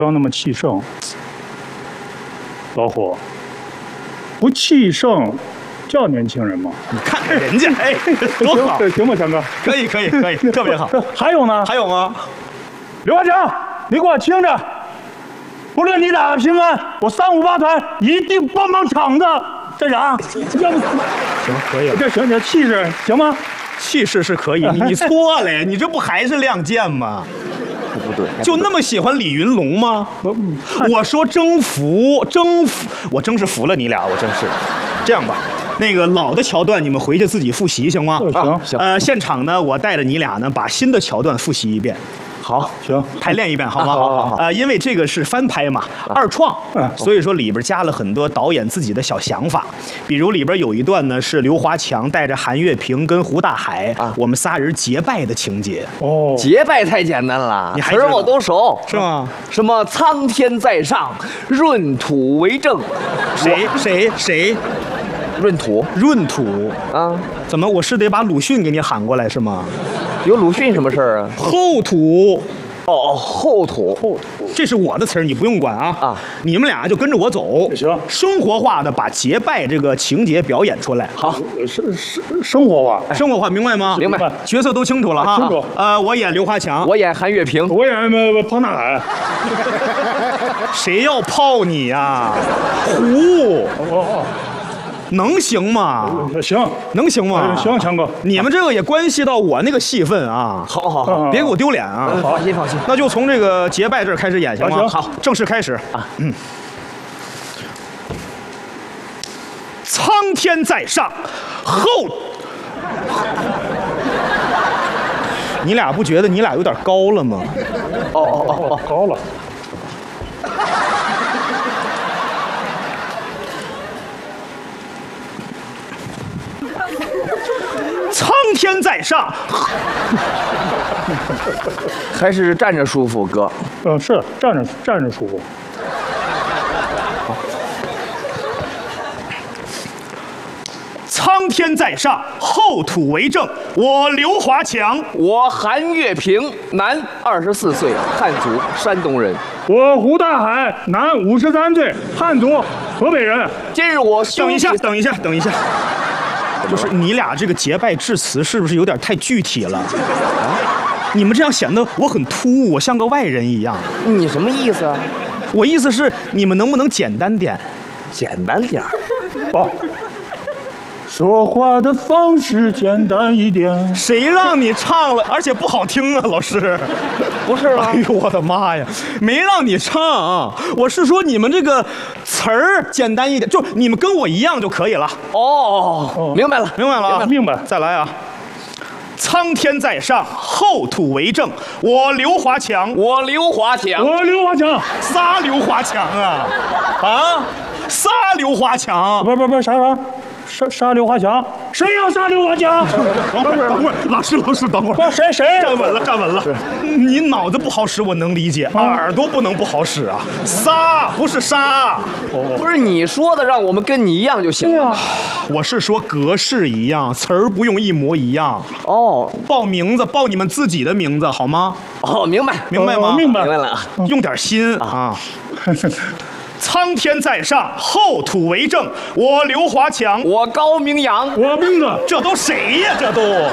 不要那么气盛，老虎，不气盛，叫年轻人吗？ 你看看人家，哎，多好， 行吧，强哥， 可以，特别好。 还有呢？ 还有吗？ 刘华强，你给我听着，不论你打平安，我358团一定帮忙抢的。站长，要不行，可以了。 这行，你气势行吗？ 气势是可以，你错了呀，你这不还是亮剑吗？ 不对， 就那么喜欢李云龙吗？我说征服，我真是服了你俩，我真是。这样吧，那个老的桥段你们回去自己复习行吗？ 行。 现场呢，我带着你俩呢，把新的桥段复习一遍。 好， 行， 排练一遍好吗？ 好。 因为这个是翻拍嘛，二创，所以说里边加了很多导演自己的小想法。比如里边有一段呢是刘华强带着韩月平跟胡大海，我们仨人结拜的情节。 哦，结拜太简单了， 你还知道我都熟， 是吗？ 什么苍天在上，闰土为证， 谁？闰土啊？ 怎么？我是得把鲁迅给你喊过来是吗？ 有鲁迅什么事儿啊？ 后土。 哦，后土， 这是我的词儿，你不用管啊。你们俩就跟着我走， 行， 生活化的把结拜这个情节表演出来。 好， 生活化， 生活化，明白吗？ 明白。 角色都清楚了哈。 清楚。 我演刘华强， 我演韩月平， 我演庞大海。 谁要泡你呀？胡。能行吗？ 行， 能行吗？ 行，强哥， 你们这个也关系到我那个戏份啊。 好， 别给我丢脸啊！ 放心。 那就从这个结拜这儿开始演行吗？ 好， 正式开始啊。苍天在上，你俩不觉得你俩有点高了吗？ 高了。 苍天在上， 还是站着舒服，哥。 是站着舒服。 苍天在上，后土为证。我刘华强， 我韩月平，男，24岁，汉族，山东人。 我胡大海，男，53岁，汉族，河北人。 今日我等一下。就是你俩这个结拜致辞是不是有点太具体了？你们这样显得我很突兀，我像个外人一样。 你什么意思啊？ 我意思是你们能不能简单点？ 简单点。 说话的方式简单一点。 谁让你唱了，而且不好听啊，老师。 不是吗？ 哎呦我的妈呀，没让你唱啊！我是说你们这个词儿简单一点，就你们跟我一样就可以了。 明白了。 明白。 再来啊！苍天在上，后土为证。我刘华强， 我刘华强， 仨刘华强啊！仨刘华强， 不啥玩意儿？杀刘华强？谁要杀刘华强？ 等会儿，老师，等会儿。 谁？ 站稳了。你脑子不好使，我能理解，耳朵不能不好使啊。仨不是杀。 不是你说的，让我们跟你一样就行了。 我是说格式一样，词儿不用一模一样。报名字，报你们自己的名字好吗？ 明白吗？ 明白了。 用点心啊。苍天在上，后土为证。我刘华强， 我高明阳， 我名字。 这都谁呀？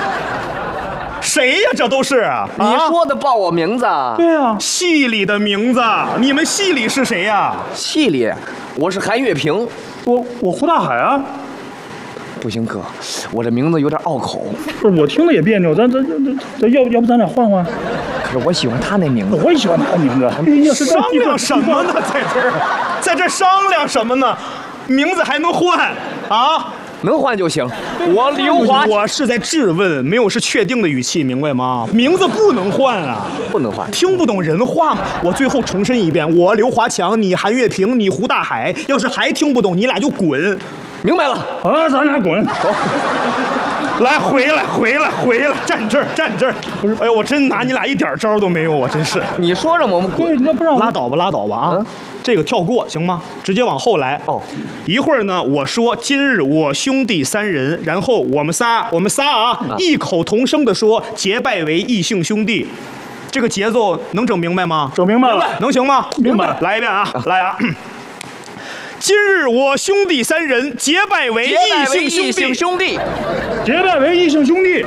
这都是你说的报我名字？ 对啊， 戏里的名字。你们戏里是谁呀？ 戏里我是韩月平。 我胡大海啊。 不行哥，我这名字有点拗口。 不是，我听了也别扭，咱要不咱俩换？ 可是我喜欢他那名字。 我也喜欢他的名字。 商量什么呢？在这商量什么呢？名字还能换啊？ 能换就行。我刘华， 我是在质问，没有是确定的语气，明白吗？名字不能换啊， 不能换。 听不懂人话吗？我最后重申一遍，我刘华强，你韩月平，你胡大海。要是还听不懂，你俩就滚。 明白了。 咱俩滚。 来，回来，站这儿。不是，哎呦，我真拿你俩一点招都没有，我真是。 你说让我们滚， 那不让拉倒吧啊！这个跳过行吗？直接往后来。一会儿呢，我说今日我兄弟3人，然后我们仨啊，异口同声地说结拜为异姓兄弟。 这个节奏能整明白吗？ 整明白了， 能行吗？ 明白。 来一遍啊，来啊！今日我兄弟三人结拜为异姓兄弟， 结拜为异姓兄弟。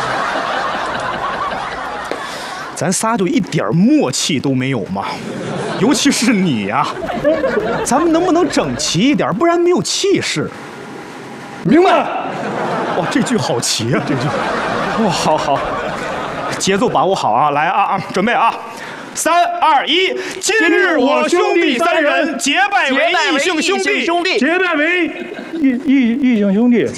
咱仨就一点默契都没有吗？尤其是你呀、咱们能不能整齐一点？不然没有气势。 明白。 哇，这句好齐啊！这句，哇，好，节奏把握好啊！来啊，准备啊！3、2、1，今日我兄弟三人结拜为异姓兄弟， 结拜为异姓兄弟。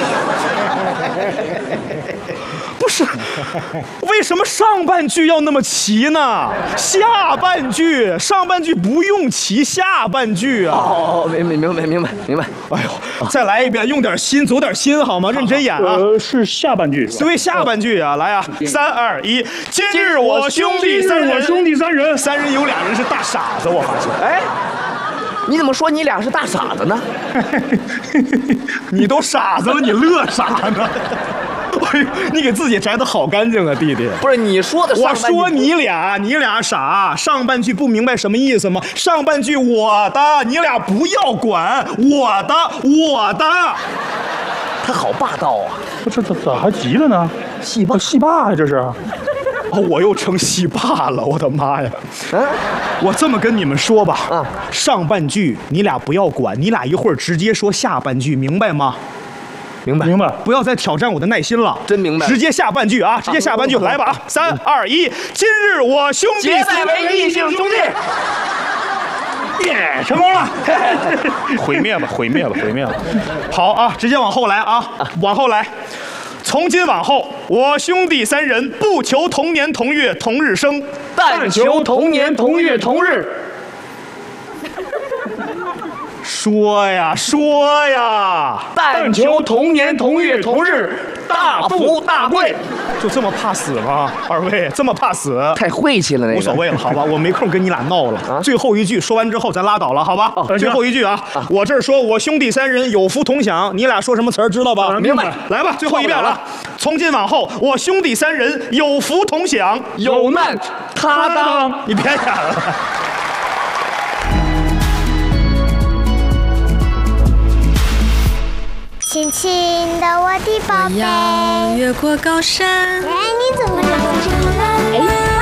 不是，为什么上半句要那么齐呢？下半句，上半句不用齐，下半句啊！ 哦，明白。 哎呦，再来一遍，用点心，走点心好吗？认真演啊！ 是下半句。 对，下半句啊，来啊！3、2、1，今日我兄弟三人，三人有2人是大傻子，我发现。 哎，你怎么说你俩是大傻子呢？ 你都傻子了，你乐啥呢？哎呦，你给自己摘得好干净啊，弟弟！ 不是你说的， 我说你俩傻，上半句不明白什么意思吗？上半句我的，你俩不要管我的。 他好霸道啊！ 这咋还急了呢？戏霸呀，这是。 哦，我又成戏霸了，我的妈呀！我这么跟你们说吧，上半句你俩不要管，你俩一会儿直接说下半句，明白吗？ 明白， 不要再挑战我的耐心了， 真明白。 直接下半句啊，来吧啊！3、2、1，今日我兄弟结拜为异姓兄弟。 耶，成功了！ 毁灭吧！好啊，直接往后来啊，往后来。从今往后，我兄弟三人不求同年同月同日生， 但求同年同月同日。 说呀， 但求同年同月同日，大富大贵。 就这么怕死吗？二位这么怕死？ 太晦气了，那个无所谓了，好吧，我没空跟你俩闹了。最后一句说完之后，咱拉倒了，好吧？最后一句啊，我这儿说我兄弟三人有福同享，你俩说什么词儿知道吧？ 明白。 来吧，最后一遍了。从今往后，我兄弟三人有福同享， 有难他当。 你别演了。 亲亲的我的宝贝， 我要越过高山。 哎，你怎么长这么蓝？